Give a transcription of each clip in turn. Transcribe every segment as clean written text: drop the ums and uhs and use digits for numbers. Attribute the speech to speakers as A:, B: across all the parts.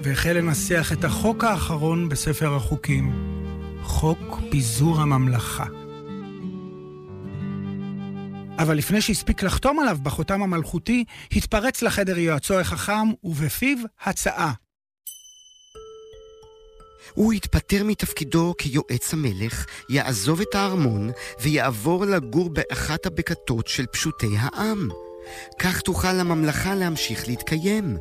A: והחל לנסח את החוק האחרון בספר החוקים, חוק פיזור הממלכה. אבל לפני שהספיק לחתום עליו בחותם המלכותי, התפרץ לחדר יועצו החכם ובפיו הצעה.
B: הוא התפטר מתפקידו כיועץ המלך, יעזוב את הארמון ויעבור לגור באחת הבקתות של פשוטי העם. כך תוכל הממלכה להמשיך להתקיים.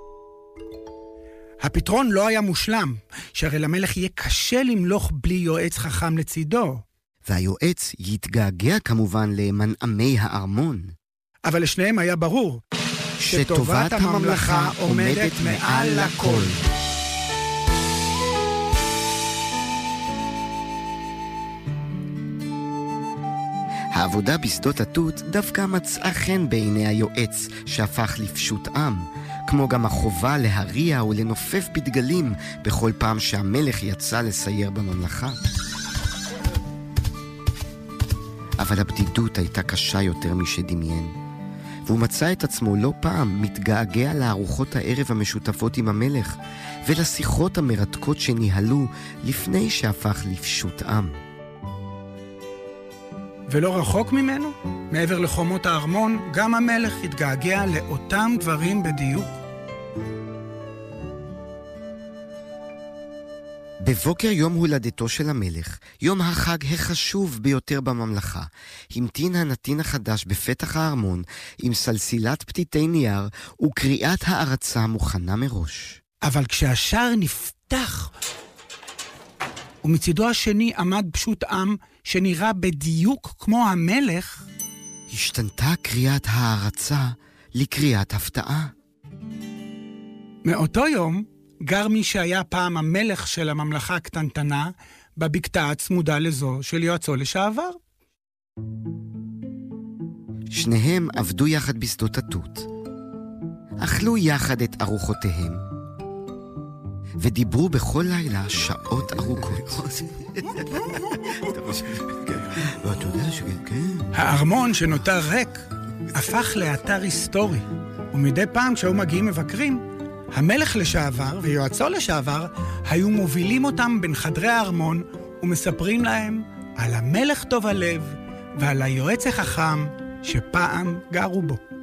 A: הפתרון לא היה מושלם, שהרי למלך יהיה קשה למלוך בלי יועץ חכם לצידו.
B: והיועץ יתגעגע כמובן למנעמי הארמון.
A: אבל לשניהם היה ברור שטובת הממלכה עומדת מעל הכל.
B: העבודה בשדות התות דווקא מצאה חן בעיני היועץ שהפך לפשוט עם, כמו גם החובה להריע ולנופף בדגלים בכל פעם שהמלך יצא לסייר בממלכה. אבל הבדידות הייתה קשה יותר משדמיין, והוא מצא את עצמו לא פעם מתגעגע לארוחות הערב המשותפות עם המלך, ולשיחות המרתקות שניהלו לפני שהפך לפשוט עם.
A: ולא רחוק ממנו, מעבר לחומות הארמון, גם המלך התגעגע לאותם דברים בדיוק.
B: בבוקר יום הולדתו של המלך, יום החג החשוב ביותר בממלכה, המתין הנתין החדש בפתח הארמון עם סלסילת פתיתי נייר וקריאת הערצה מוכנה מראש.
A: אבל כשהשער נפתח, ומצידו השני עמד פשוט עם שנראה בדיוק כמו המלך,
B: השתנתה קריאת הערצה לקריאת הפתעה.
A: מאותו יום גר מי שהיה פעם המלך של הממלכה הקטנטנה בבקתה הצמודה לזו של יועצו לשעבר.
B: שניהם עבדו יחד בשדות התות, אכלו יחד את ארוחותיהם, ודיברו בכל לילה שעות ארוכות.
A: הארמון שנותר ריק הפך לאתר היסטורי, ומדי פעם כשהיו מגיעים מבקרים, המלך לשעבר ויועצו לשעבר היו מובילים אותם בין חדרי הארמון ומספרים להם על המלך טוב הלב ועל היועץ החכם שפעם גרו בו.